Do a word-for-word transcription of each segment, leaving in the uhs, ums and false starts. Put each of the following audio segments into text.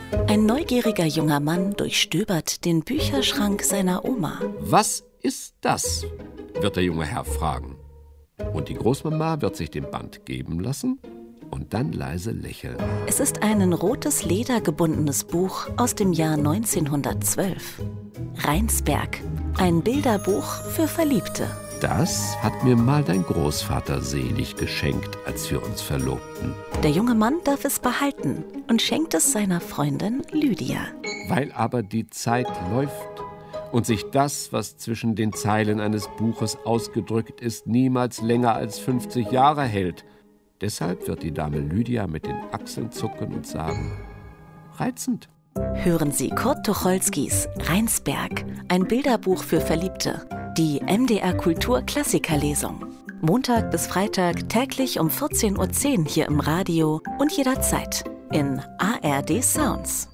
Ein neugieriger junger Mann durchstöbert den Bücherschrank seiner Oma. Was ist das? Wird der junge Herr fragen. Und die Großmama wird sich den Band geben lassen und dann leise lächeln. Es ist ein in rotes Leder gebundenes Buch aus dem Jahr neunzehnhundertzwölf. Rheinsberg, ein Bilderbuch für Verliebte. Das hat mir mal dein Großvater selig geschenkt, als wir uns verlobten. Der junge Mann darf es behalten und schenkt es seiner Freundin Lydia. Weil aber die Zeit läuft und sich das, was zwischen den Zeilen eines Buches ausgedrückt ist, niemals länger als fünfzig Jahre hält. Deshalb wird die Dame Lydia mit den Achseln zucken und sagen: reizend. Hören Sie Kurt Tucholskys Rheinsberg, ein Bilderbuch für Verliebte. Die M D R Kultur Klassikerlesung. Montag bis Freitag täglich um vierzehn Uhr zehn hier im Radio und jederzeit in A R D Sounds.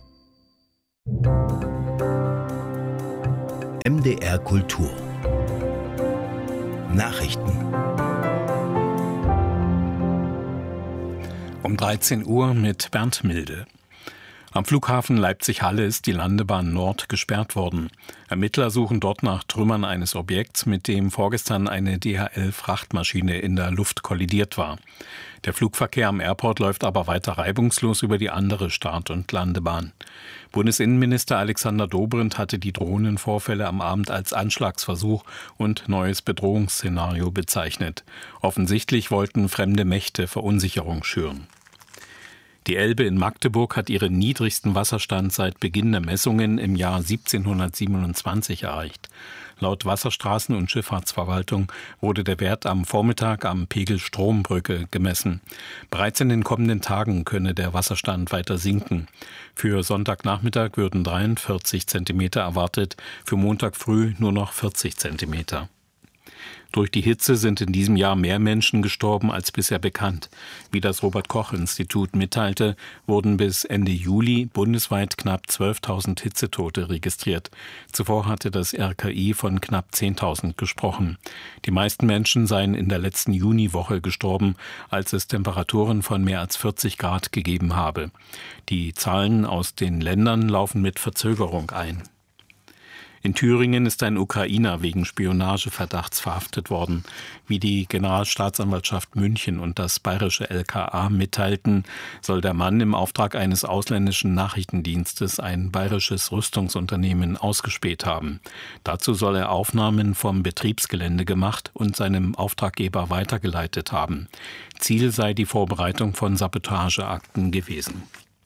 M D R Kultur Nachrichten. Um dreizehn Uhr mit Bernd Milde. Am Flughafen Leipzig-Halle ist die Landebahn Nord gesperrt worden. Ermittler suchen dort nach Trümmern eines Objekts, mit dem vorgestern eine D H L-Frachtmaschine in der Luft kollidiert war. Der Flugverkehr am Airport läuft aber weiter reibungslos über die andere Start- und Landebahn. Bundesinnenminister Alexander Dobrindt hatte die Drohnenvorfälle am Abend als Anschlagsversuch und neues Bedrohungsszenario bezeichnet. Offensichtlich wollten fremde Mächte Verunsicherung schüren. Die Elbe in Magdeburg hat ihren niedrigsten Wasserstand seit Beginn der Messungen im Jahr siebzehnhundertsiebenundzwanzig erreicht. Laut Wasserstraßen- und Schifffahrtsverwaltung wurde der Wert am Vormittag am Pegel Strombrücke gemessen. Bereits in den kommenden Tagen könne der Wasserstand weiter sinken. Für Sonntagnachmittag würden dreiundvierzig Zentimeter erwartet, für Montag früh nur noch vierzig Zentimeter. Durch die Hitze sind in diesem Jahr mehr Menschen gestorben als bisher bekannt. Wie das Robert-Koch-Institut mitteilte, wurden bis Ende Juli bundesweit knapp zwölftausend Hitzetote registriert. Zuvor hatte das R K I von knapp zehntausend gesprochen. Die meisten Menschen seien in der letzten Juniwoche gestorben, als es Temperaturen von mehr als vierzig Grad gegeben habe. Die Zahlen aus den Ländern laufen mit Verzögerung ein. In Thüringen ist ein Ukrainer wegen Spionageverdachts verhaftet worden. Wie die Generalstaatsanwaltschaft München und das bayerische L K A mitteilten, soll der Mann im Auftrag eines ausländischen Nachrichtendienstes ein bayerisches Rüstungsunternehmen ausgespäht haben. Dazu soll er Aufnahmen vom Betriebsgelände gemacht und seinem Auftraggeber weitergeleitet haben. Ziel sei die Vorbereitung von Sabotageakten gewesen.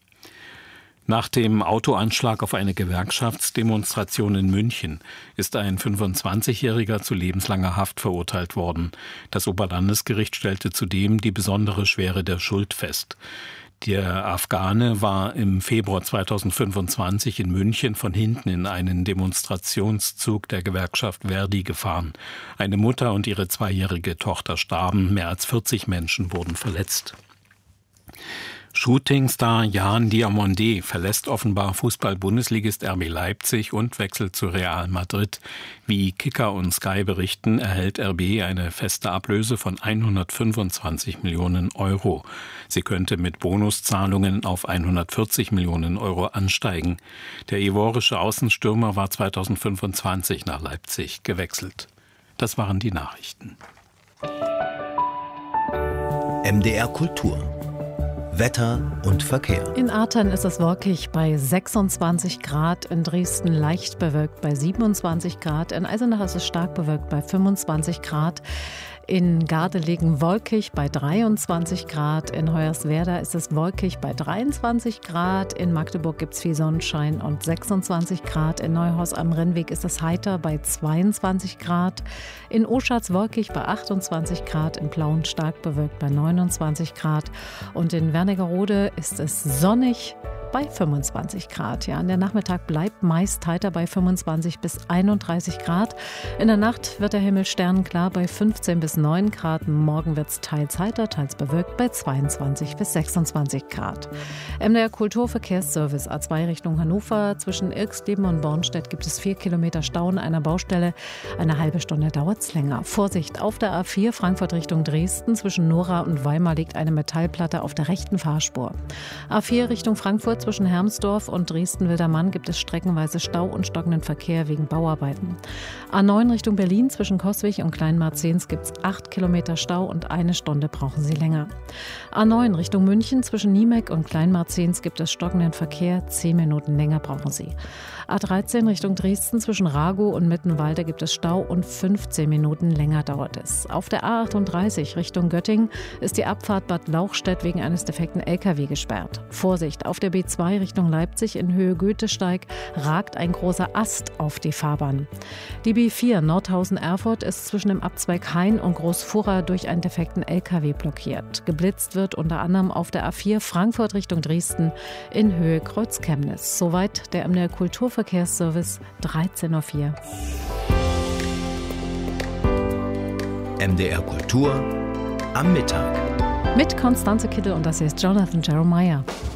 Nach dem Autoanschlag auf eine Gewerkschaftsdemonstration in München ist ein fünfundzwanzigjähriger zu lebenslanger Haft verurteilt worden. Das Oberlandesgericht stellte zudem die besondere Schwere der Schuld fest. Der Afghane war im Februar zweitausendfünfundzwanzig in München von hinten in einen Demonstrationszug der Gewerkschaft Verdi gefahren. Eine Mutter und ihre zweijährige Tochter starben, mehr als vierzig Menschen wurden verletzt. Shootingstar Jan Diomandé verlässt offenbar Fußball-Bundesligist R B Leipzig und wechselt zu Real Madrid. Wie Kicker und Sky berichten, erhält R B eine feste Ablöse von hundertfünfundzwanzig Millionen Euro. Sie könnte mit Bonuszahlungen auf hundertvierzig Millionen Euro ansteigen. Der ivorische Außenstürmer war zweitausendfünfundzwanzig nach Leipzig gewechselt. Das waren die Nachrichten. M D R Kultur Wetter und Verkehr. In Artern ist es wolkig bei sechsundzwanzig Grad, in Dresden leicht bewölkt bei siebenundzwanzig Grad, in Eisenach ist es stark bewölkt bei fünfundzwanzig Grad. In Gardelegen wolkig bei dreiundzwanzig Grad, in Hoyerswerda ist es wolkig bei dreiundzwanzig Grad, in Magdeburg gibt es viel Sonnenschein und sechsundzwanzig Grad, in Neuhaus am Rennweg ist es heiter bei zweiundzwanzig Grad, in Oschatz wolkig bei achtundzwanzig Grad, in Plauen stark bewölkt bei neunundzwanzig Grad und in Wernigerode ist es sonnig bei fünfundzwanzig Grad. Ja, der Nachmittag bleibt meist heiter bei fünfundzwanzig bis einunddreißig Grad. In der Nacht wird der Himmel sternenklar bei fünfzehn bis neun Grad. Morgen wird es teils heiter, teils bewölkt bei zweiundzwanzig bis sechsundzwanzig Grad. M D R Kulturverkehrsservice A zwei Richtung Hannover. Zwischen Ilksleben und Bornstedt gibt es vier Kilometer Stau an einer Baustelle. Eine halbe Stunde dauert es länger. Vorsicht, auf der A vier Frankfurt Richtung Dresden. Zwischen Nora und Weimar liegt eine Metallplatte auf der rechten Fahrspur. A vier Richtung Frankfurt zwischen Hermsdorf und Dresden-Wildermann gibt es streckenweise Stau und stockenden Verkehr wegen Bauarbeiten. A neun Richtung Berlin zwischen Coswig und Kleinmarzens gibt es acht Kilometer Stau und eine Stunde brauchen Sie länger. A neun Richtung München zwischen Niemeck und Kleinmarzens gibt es stockenden Verkehr, zehn Minuten länger brauchen Sie. A dreizehn Richtung Dresden zwischen Ragow und Mittenwalde gibt es Stau und fünfzehn Minuten länger dauert es. Auf der A achtunddreißig Richtung Göttingen ist die Abfahrt Bad Lauchstädt wegen eines defekten L K W gesperrt. Vorsicht, auf der B zwei Richtung Leipzig in Höhe Goethesteig ragt ein großer Ast auf die Fahrbahn. Die B vier Nordhausen-Erfurt ist zwischen dem Abzweig Hain und Großfurra durch einen defekten L K W blockiert. Geblitzt wird unter anderem auf der A vier Frankfurt Richtung Dresden in Höhe Kreuz-Chemnitz. Soweit der M D R Kulturverkehrsservice dreizehn Uhr vier. M D R Kultur am Mittag. Mit Konstanze Kittel und das hier ist Jonathan Jeremiah.